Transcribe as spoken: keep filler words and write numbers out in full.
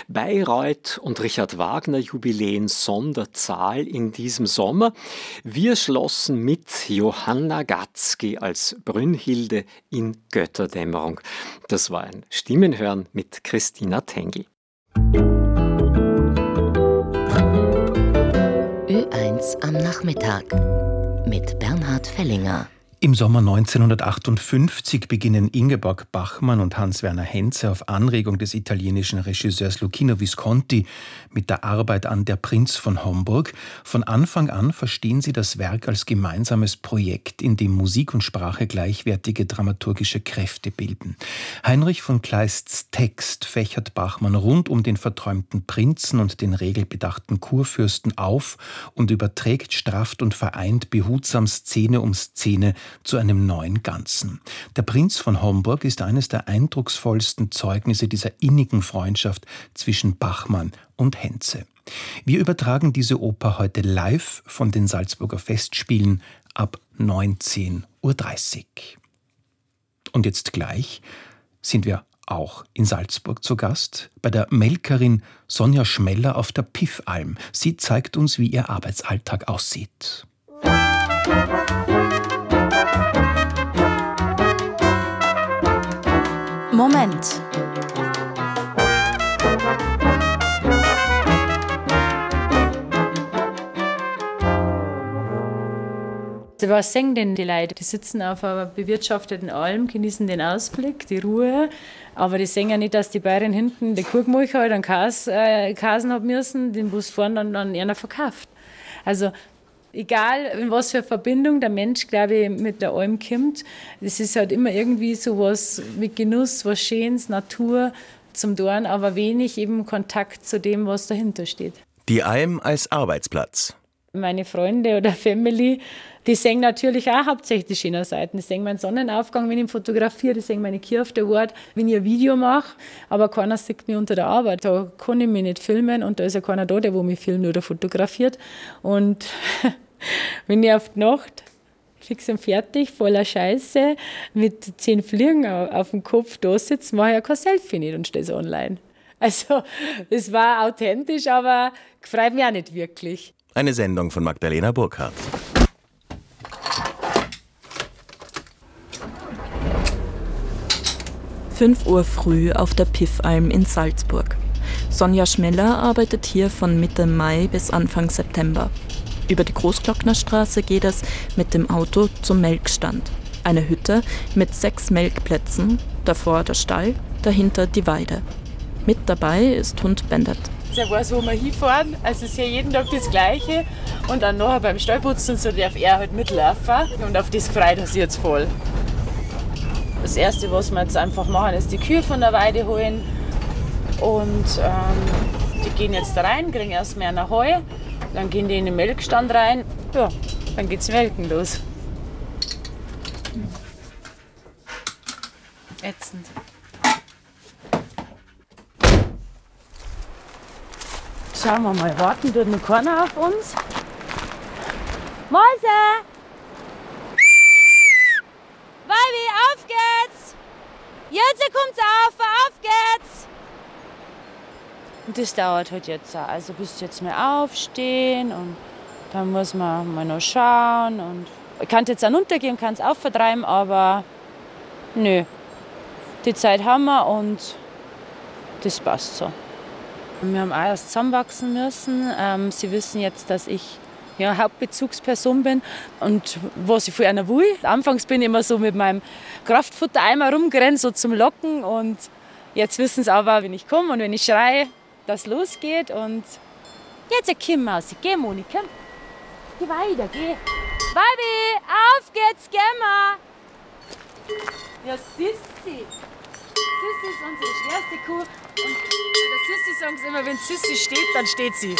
Bayreuth und Richard Wagner Jubiläen Sonderzahl in diesem Sommer. Wir schlossen mit Johanna Gatzki als Brünnhilde in Götterdämmerung. Das war ein Stimmenhören mit Christina Tengl. Ö eins am Nachmittag mit Bernhard Fellinger. Im Sommer neunzehnhundertachtundfünfzig beginnen Ingeborg Bachmann und Hans-Werner Henze auf Anregung des italienischen Regisseurs Luchino Visconti mit der Arbeit an Der Prinz von Homburg. Von Anfang an verstehen sie das Werk als gemeinsames Projekt, in dem Musik und Sprache gleichwertige dramaturgische Kräfte bilden. Heinrich von Kleists Text fächert Bachmann rund um den verträumten Prinzen und den regelbedachten Kurfürsten auf und überträgt, strafft und vereint behutsam Szene um Szene zu einem neuen Ganzen. Der Prinz von Homburg ist eines der eindrucksvollsten Zeugnisse dieser innigen Freundschaft zwischen Bachmann und Henze. Wir übertragen diese Oper heute live von den Salzburger Festspielen ab neunzehn Uhr dreißig. Und jetzt gleich sind wir auch in Salzburg zu Gast, bei der Melkerin Sonja Schmeller auf der Piffalm. Sie zeigt uns, wie ihr Arbeitsalltag aussieht. Moment. Was singen denn die Leute? Die sitzen auf einer bewirtschafteten Alm, genießen den Ausblick, die Ruhe. Aber die sehen ja nicht, dass die Bayern hinten die Kuh gemolken hat, einen Kas, äh, Kasen haben müssen, den Bus fahren dann an einer verkauft. Also egal, in was für eine Verbindung der Mensch, glaube ich, mit der Alm kommt, es ist halt immer irgendwie so was mit Genuss, was Schönes, Natur zum Tun, aber wenig eben Kontakt zu dem, was dahinter steht. Die Alm als Arbeitsplatz. Meine Freunde oder Family, die sehen natürlich auch hauptsächlich die schönen Seiten. Die sehen meinen Sonnenaufgang, wenn ich fotografiere, die sehen meine Kirche auf der Ort, wenn ich ein Video mache, aber keiner sieht mich unter der Arbeit. Da kann ich mich nicht filmen und da ist ja keiner da, der wo mich filmt oder fotografiert. Und wenn ich auf die Nacht fix und fertig, voller Scheiße, mit zehn Fliegen auf dem Kopf da sitze, mache ich ja kein Selfie nicht und stehe es online. Also, es war authentisch, aber freut mich auch nicht wirklich. Eine Sendung von Magdalena Burkhardt. fünf Uhr früh auf der Piffalm in Salzburg. Sonja Schmeller arbeitet hier von Mitte Mai bis Anfang September. Über die Großglocknerstraße geht es mit dem Auto zum Melkstand. Eine Hütte mit sechs Melkplätzen, davor der Stall, dahinter die Weide. Mit dabei ist Hund Bendert. Er weiß, wo wir hinfahren, also es ist ja jeden Tag das Gleiche. Und dann nachher beim Stallputzen so darf er halt mitlaufen und auf das freut er sich jetzt voll. Das Erste, was wir jetzt einfach machen, ist die Kühe von der Weide holen. Und ähm, die gehen jetzt da rein, kriegen erstmal eine Heu. Dann gehen die in den Melkstand rein. Ja, dann geht's melken los. Ätzend. Schauen wir mal, warten tut noch keiner auf uns. Mäuse! Baby, auf geht's! Jetzt kommt's auf, auf geht's! Und das dauert halt jetzt auch. Also bis jetzt mal aufstehen und dann muss man mal noch schauen. Und ich kann jetzt auch runtergehen, kann es auch vertreiben, aber nö. Die Zeit haben wir und das passt so. Wir haben auch erst zusammenwachsen müssen. Ähm, Sie wissen jetzt, dass ich ja, Hauptbezugsperson bin und was ich von einer will. Anfangs bin ich immer so mit meinem Kraftfuttereimer rumgerannt, so zum Locken. Und jetzt wissen sie aber, wenn ich komme und wenn ich schreie, dass es losgeht. Und jetzt komm, Mausi, geh, Moni, komm. Geh weiter, geh. Baby, auf geht's, geh mal. Ja, Sissi. Sissi ist unsere schwerste Kuh. Und bei der Sissi sagen sie immer, wenn Sissi steht, dann steht sie.